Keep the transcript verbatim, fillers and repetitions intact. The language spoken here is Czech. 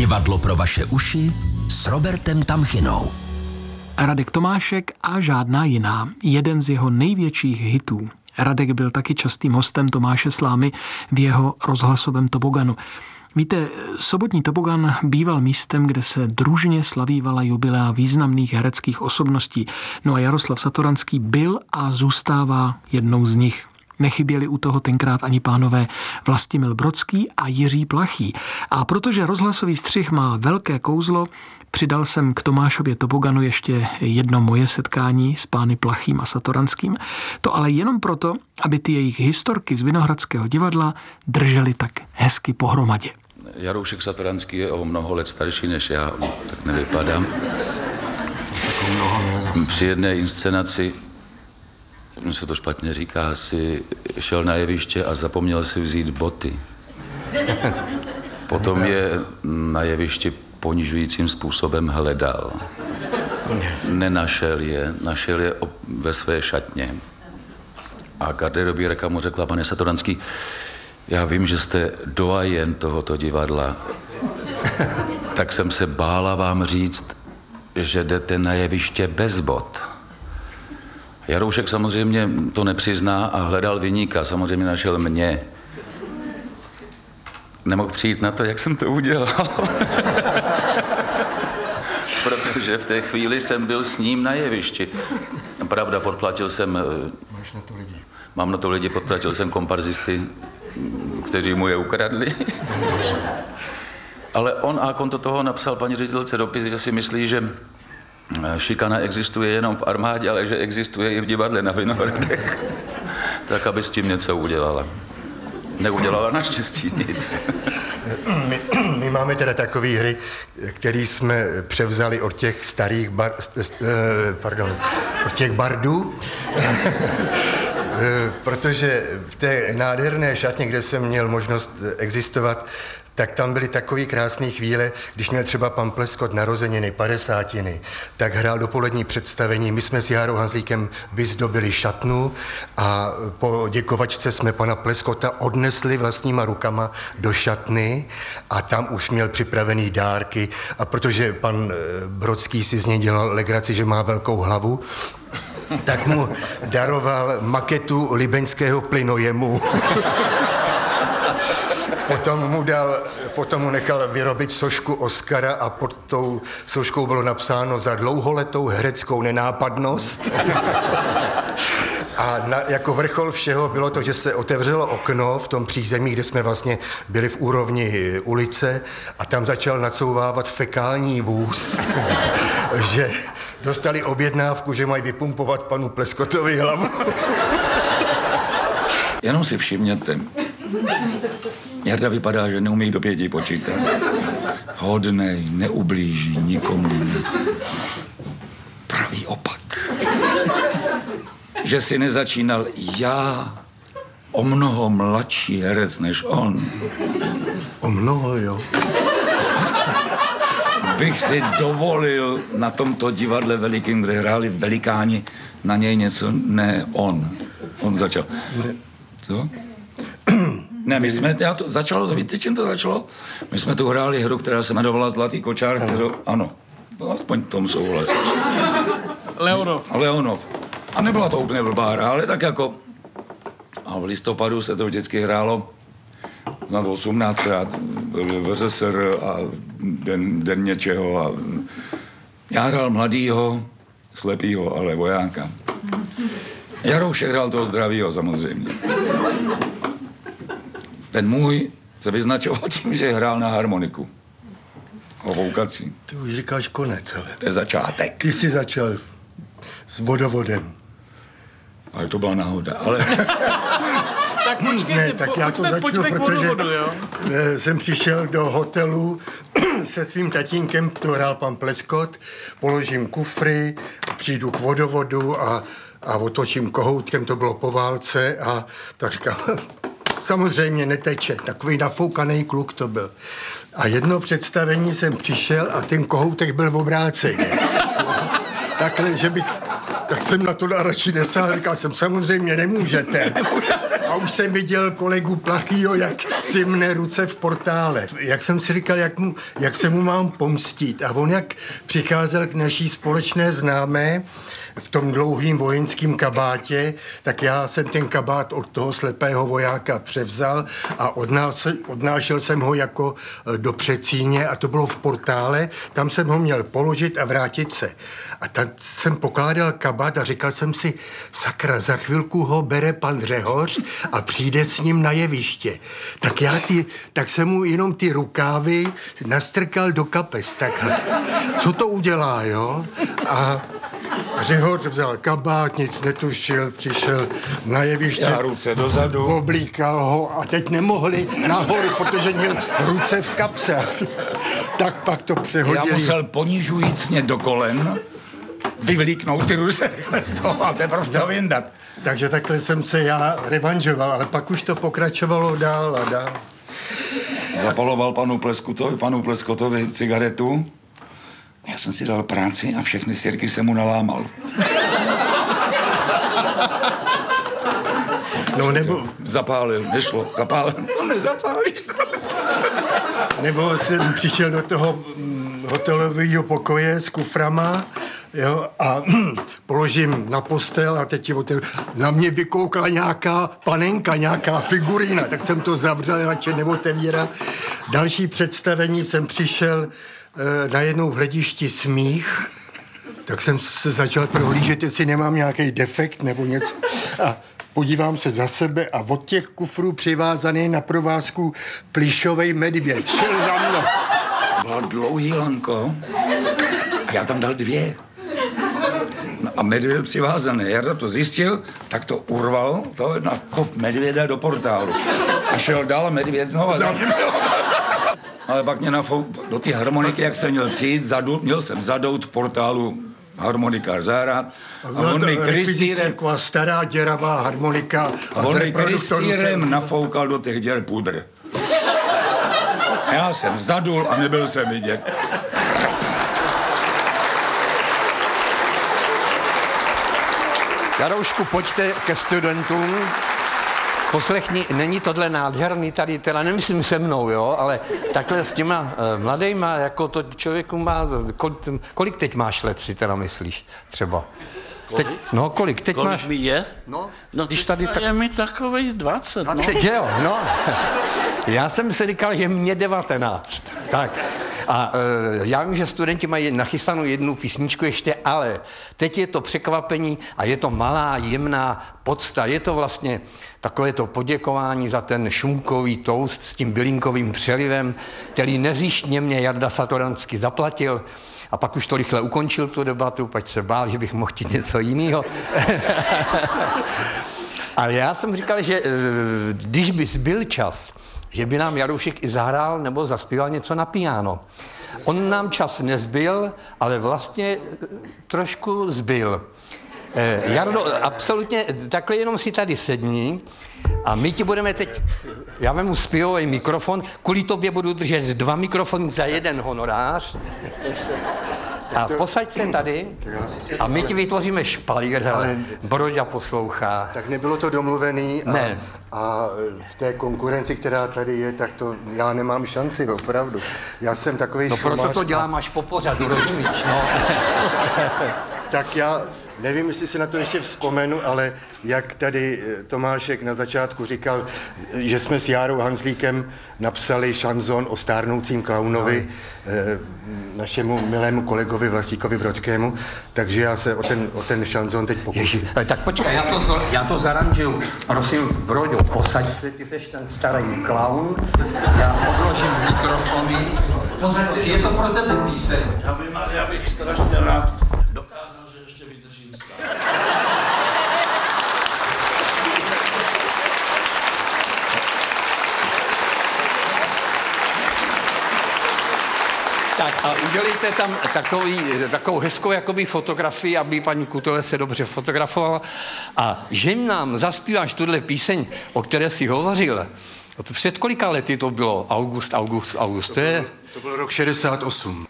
Divadlo pro vaše uši s Robertem Tamchinou. Radek Tomášek a žádná jiná. Jeden z jeho největších hitů. Radek byl taky častým hostem Tomáše Slámy v jeho rozhlasovém toboganu. Víte, sobotní tobogan býval místem, kde se družně slavívala jubilea významných hereckých osobností. No a Jaroslav Satoranský byl a zůstává jednou z nich. Nechyběli u toho tenkrát ani pánové Vlastimil Brodský a Jiří Plachý. A protože rozhlasový střih má velké kouzlo, přidal jsem k Tomášově toboganu ještě jedno moje setkání s pány Plachým a Satoranským. To ale jenom proto, aby ty jejich historky z Vinohradského divadla držely tak hezky pohromadě. Jaroušek Satoranský je o mnoho let starší než já, tak nevypadám. Při jedné inscenaci, mně se to špatně říká, si šel na jeviště a zapomněl si vzít boty. Potom je na jevišti ponižujícím způsobem hledal. Nenašel je, našel je ve své šatně. A garderobierka mu řekla: pane Satoranský, já vím, že jste doajen tohoto divadla, tak jsem se bála vám říct, že jdete na jeviště bez bot. Jaroušek samozřejmě to nepřizná a hledal viníka, samozřejmě našel mě. Nemohl přijít na to, jak jsem to udělal. Protože v té chvíli jsem byl s ním na jevišti. Pravda, podplatil jsem... Máš na to lidi. Mám na to lidi, podplatil jsem komparzisty, kteří mu je ukradli. Ale on a konto toho napsal paní ředitelce dopis, že si myslí, že šikana existuje jenom v armádě, ale že existuje i v divadle na Vinohradech. Tak, aby s tím něco udělala. Neudělala naštěstí nic. My, my máme teda takové hry, které jsme převzali od těch starých bar, pardon, od těch bardů, protože v té nádherné šatně, kde jsem měl možnost existovat, tak tam byly takové krásné chvíle, když měl třeba pan Pleskot narozeniny, padesátiny, tak hrál dopolední představení. My jsme s Járou Hanzlíkem vyzdobili šatnu a po děkovačce jsme pana Pleskota odnesli vlastníma rukama do šatny a tam už měl připravený dárky. A protože pan Brodský si z něj dělal legraci, že má velkou hlavu, tak mu daroval maketu libeňského plynojemu. Potom mu, dal, potom mu nechal vyrobit sošku Oscara a pod tou soškou bylo napsáno za dlouholetou hereckou nenápadnost. A na, jako vrchol všeho bylo to, že se otevřelo okno v tom přízemí, kde jsme vlastně byli v úrovni ulice a tam začal nacouvávat fekální vůz, že dostali objednávku, že mají vypumpovat panu Pleskotovi hlavu. Jenom si všimněte, Jarda vypadá, že neumí do pěti počítat. Hodnej, neublíží nikomu. Pravý opak. Že si nezačínal já, o mnoho mladší herec než on. O mnoho, jo. Bych si dovolil na tomto divadle velikým, kde hráli velikáni, na něj něco, ne on. On začal. Co? Ne, my jsme, já to začalo, víte, čím to začalo? My jsme tu hráli hru, která se jmenovala Zlatý kočár, kterou, ano, no aspoň tomu souhlasíš. Leonov. Leonov. A nebyla to úplně blbá hra, ale tak jako, a v listopadu se to vždycky hrálo snad osmnáctkrát, V S S R a den, den něčeho a já hrál mladýho, slepýho, ale vojáka. Jaroušek hrál toho zdravýho samozřejmě. Ten můj se vyznačoval tím, že hrál na harmoniku. Ovoukací. Ty už říkáš konec, ale. To je začátek. Ty jsi začal s vodovodem. Ale to byla náhoda, ale... Tak počkejte, ne, tak já to pojďme, začnu, pojďme protože vodovodu, jo? jsem přišel do hotelu se svým tatínkem, to hrál pan Pleskot, položím kufry, přijdu k vodovodu a, a otočím kohoutkem, to bylo po válce a tak říkám, samozřejmě neteče, takový nafoukaný kluk to byl. A jedno představení jsem přišel a ten kohoutek byl v obráceně. Takhle, že bych Tak jsem na to radši nesáhl, říkal jsem, samozřejmě nemůžete. A už jsem viděl kolegu Plachýho, jak si mne ruce v portále. Jak jsem si říkal, jak, mu, jak se mu mám pomstit. A on jak přicházel k naší společné známé v tom dlouhým vojenském kabátě, tak já jsem ten kabát od toho slepého vojáka převzal a odnášel, odnášel jsem ho jako do předsíně a to bylo v portále. Tam jsem ho měl položit a vrátit se. A tam jsem pokládal kabát a říkal jsem si, sakra, za chvilku ho bere pan Řehoř a přijde s ním na jeviště. Tak já ty, tak jsem mu jenom ty rukávy nastrkal do kapes takhle. Co to udělá, jo? A Řehoř vzal kabát, nic netušil, přišel na jeviště. Já ruce dozadu. Oblíkal ho a teď nemohli nahoru, protože měl ruce v kapse. Tak pak to přehodili. Já musel ponižujícně do kolen vyvlíknout ty ruce z toho a teprve to vyndat. Takže takhle jsem se já revanžoval, ale pak už to pokračovalo dál a dál. Zapaloval panu Pleskotovi, panu Pleskotovi cigaretu. Já jsem si dal práci a všechny stěrky jsem mu nalámal. No nebo... Zapálil, nešlo, zapálil. No nezapálíš to. Nebo jsem přišel do toho hotelového pokoje s kuframa, jo, a položím na postel a teď hotel, na mě vykoukla nějaká panenka, nějaká figurína, tak jsem to zavřel, radši neotevíral. Další představení jsem přišel e, najednou v hledišti smích, tak jsem se začal prohlížet, jestli nemám nějaký defekt nebo něco. A podívám se za sebe a od těch kufrů přivázaný na provázku plyšovej medvěd. Šel za mnou. Byla dlouhý lanko a já tam dal dvě. No a medvěd přivázaný. Jarda to zjistil, tak to urval, to na kop medvěda do portálu. A šel dál a medvěd znova za ním. Ale pak mě nafouk do té harmoniky, jak jsem měl přijít, zadu, měl jsem zadout v portálu harmonikář zahrát. A, a on mi krystýrem... Taková stará děravá harmonika. A, a on mi krystýrem jsem... nafoukal do těch děr pudr. Já jsem zadul a nebyl jsem vidět. Jaroušku, pojďte ke studentům. Poslechni, není tohle nádherný tady, teda nemyslím se mnou, jo, ale takhle s těma uh, mladejma, jako to člověku má, kolik, kolik teď máš let, si teda myslíš, třeba? Teď, no, kolik? Teď kolik máš... mi je? No, no když tady tak... je mi takových dvacet, no. dvacet, že jo, no. Já jsem si říkal, že mě devatenáct. Tak. A e, já vím, že studenti mají nachystanou jednu písničku ještě, ale teď je to překvapení a je to malá, jemná podsta. Je to vlastně takové to poděkování za ten šunkový toast s tím bylinkovým přelivem, který nezištně mě Jarda Satoranský zaplatil. A pak už to rychle ukončil tu debatu, pak se bál, že bych mohl chtít něco jiného. A já jsem říkal, že když by byl čas, že by nám Jaroušek i zahrál nebo zaspíval něco na piano. On nám čas nezbyl, ale vlastně trošku zbyl. Jardo, absolutně, takhle jenom si tady sedni a my ti budeme teď, já vemu zpěvový mikrofon, kvůli tobě budu držet dva mikrofony za jeden honorář. A posaď se tady a my ti vytvoříme špalír, ale Broďa poslouchá. Tak nebylo to domluvený a, ne. a v té konkurenci, která tady je, tak to já nemám šanci, opravdu. Já jsem takový No šumář. proto to dělám až po pořadu, rozumíš, no. Tak já nevím, jestli si na to ještě vzpomenu, ale jak tady Tomášek na začátku říkal, že jsme s Járou Hanzlíkem napsali šanzon o stárnoucím klaunovi, no. našemu milému kolegovi Vlastíkovi Brodskému, takže já se o ten, o ten šanzon teď pokusím. Tak počkej, já to, já to zaranžuju. Prosím, Broďo, posaď se, ty seš ten starý klaun, já odložím mikrofony. Posaď se, je to pro tebe píseň. Já bych, já bych strašně rád dokázal, že ještě vydržím stát. Tak a udělejte tam takový, takovou hezkou jakoby fotografii, aby paní Kutové se dobře fotografovala. A že nám zaspíváš tuhle píseň, o které jsi hovořil, před kolika lety to bylo? August, august, august. To, bylo, to byl rok šedesát osm.